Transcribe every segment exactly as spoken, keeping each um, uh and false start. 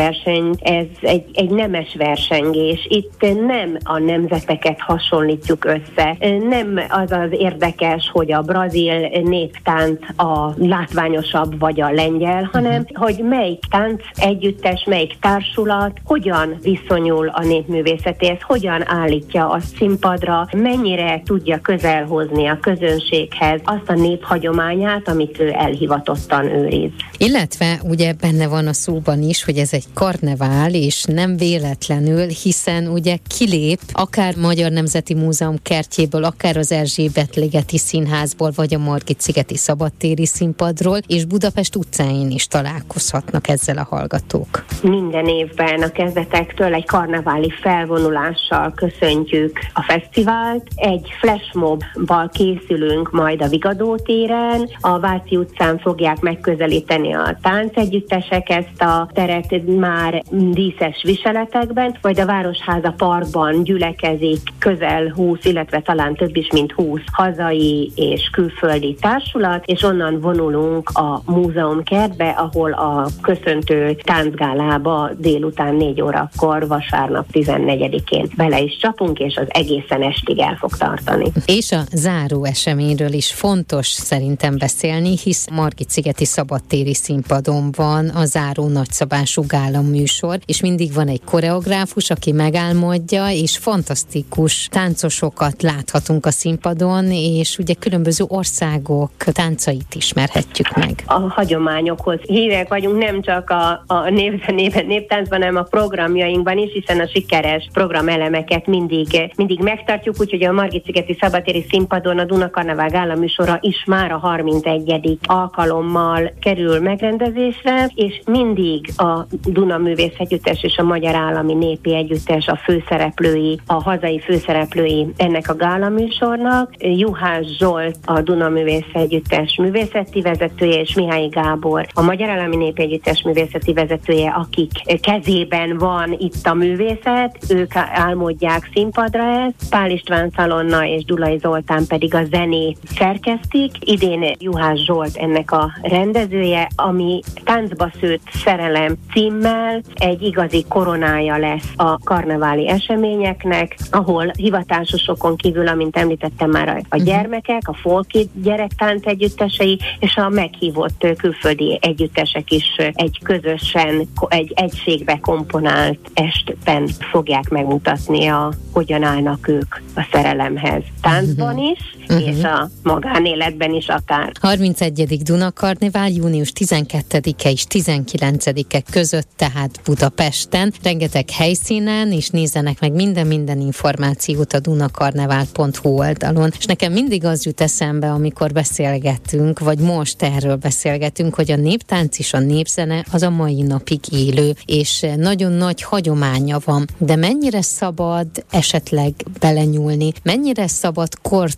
verseny, ez egy, egy nemes versengés. Itt nem a nemzeteket hasonlítjuk össze. Nem az az érdekes, hogy a brazil néptánc a látványosabb vagy a lengyel, hanem hogy melyik tánc együttes, melyik társulat hogyan viszonyul a népművészetéhez, hogyan állítja a színpadra, mennyire tudja közelhozni a közönséghez azt a néphagyományát, amit ő elhivatottan őriz. Illetve ugye benne van a szóban is, hogy ez egy karnevál, és nem véletlenül, hiszen ugye kilép akár Magyar Nemzeti Múzeum kertjéből, akár az Erzsébet-ligeti Színházból, vagy a Margit-szigeti szabadtéri színpadról, és Budapest utcáin is találkozhatnak ezzel a hallgatók. Minden évben a kezdetektől egy karneváli felvonulással köszöntjük a fesztivált. Egy flashmobbal készülünk majd a Vigadó téren, a Váci utcán fogják megközelíteni a táncegyüttesek ezt a teret már díszes viseletekben, vagy a Városháza Parkban gyülekezik közel húsz, illetve talán több is, mint húsz hazai és külföldi társulat, és onnan vonulunk a múzeumkertbe, ahol a köszöntő táncgálába délután négy órakor, vasárnap tizennegyedikén bele is csapunk, és az egészen estig el fog tartani. És a záró eseményről is fontos szerintem beszélni, hisz Margit-szigeti szabadtéri színpadon van a záró nagyszabású gála műsor, és mindig van egy koreográfus, aki megálmodja, és fantasztikus táncosokat láthatunk a színpadon, és ugye különböző országok táncait ismerhetjük meg. A hagyományokhoz hívek vagyunk, nem csak a, a népzenében, néptáncban, hanem a programjainkban is, hiszen a sikeres programelemeket mindig, mindig megtartjuk, úgyhogy a Margit-szigeti szabadtéri színpadon a Duna Karnevál gála műsora is már a harmincegyedik alkalommal kerül megrendezésre, és mindig a Duna Művész Együttes és a Magyar Állami Népi Együttes a főszereplői, a hazai főszereplői ennek a gála műsornak. Juhász Zsolt a Duna Művész Együttes művészeti vezetője, és Mihály Gábor a Magyar Állami Népi Együttes művészeti vezetője, akik kezében van itt a művészet, ők álmodják színpadra ezt, Pál István Szalonna és Dulai Zoltán pedig a zenét szerkesztik. Idén Juhász Zsolt ennek a rendezője, ami Táncba szőtt szerelem címmel egy igazi koronája lesz a karneváli eseményeknek, ahol hivatásosokon kívül, amint említettem már, a gyermekek, a folki gyerektánc együttesei és a meghívott külföldi együttesek is egy közösen, egy egységbe komponált estben fogják megmutatni, a, hogyan állnak ők a szerelemhez. Táncban is, uh-huh. és a magánéletben is akár. harmincegyedik Duna Karnevál június tizenkettedike és tizenkilencedike között, tehát Budapesten. Rengeteg helyszínen, és nézzenek meg minden-minden információt a dunakarnevál pont hu oldalon. És nekem mindig az jut eszembe, amikor beszélgetünk, vagy most erről beszélgetünk, hogy a néptánc és a népzene az a mai napig élő, és nagyon nagy hagyománya van. De mennyire szabad esetleg belenyúlni? Mennyire szabad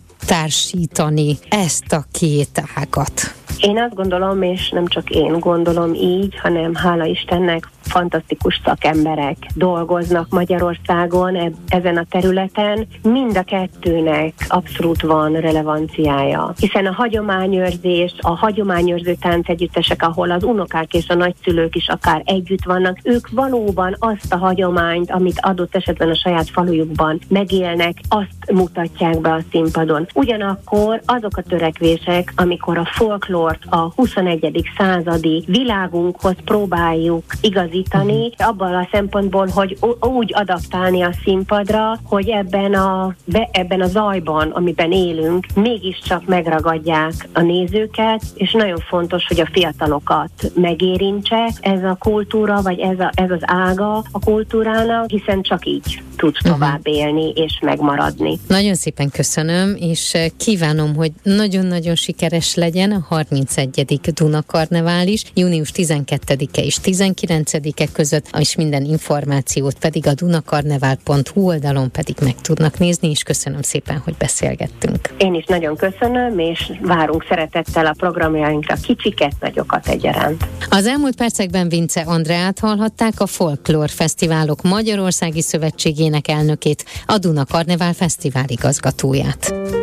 kortársítani ezt a két ágat? Én azt gondolom, és nem csak én gondolom így, hanem hála Istennek fantasztikus szakemberek dolgoznak Magyarországon e- ezen a területen. Mind a kettőnek abszolút van relevanciája. Hiszen a hagyományőrzés, a hagyományőrző táncegyüttesek, ahol az unokák és a nagyszülők is akár együtt vannak, ők valóban azt a hagyományt, amit adott esetben a saját falujukban megélnek, azt mutatják be a színpadon. Ugyanakkor azok a törekvések, amikor a folklort a huszonegyedik századi világunkhoz próbáljuk igazítani, abban a szempontból, hogy úgy adaptálni a színpadra, hogy ebben a, ebben a zajban, amiben élünk, mégiscsak megragadják a nézőket, és nagyon fontos, hogy a fiatalokat megérintse ez a kultúra, vagy ez, a, ez az ága a kultúrának, hiszen csak így tud tovább élni és megmaradni. Nagyon szépen köszönöm, és kívánom, hogy nagyon-nagyon sikeres legyen a harmincegyedik Duna Karnevál is, június tizenkettedike és tizenkilencedike között, és minden információt pedig a dunakarnevál pont hu oldalon pedig meg tudnak nézni, és köszönöm szépen, hogy beszélgettünk. Én is nagyon köszönöm, és várunk szeretettel a programjainkra kicsiket, nagyokat egyaránt. Az elmúlt percekben Vince Andreát hallhatták, a Folklór Fesztiválok Magyarországi Szövetségének elnökét, a Duna Karnevál Fesztivál igazgatóját.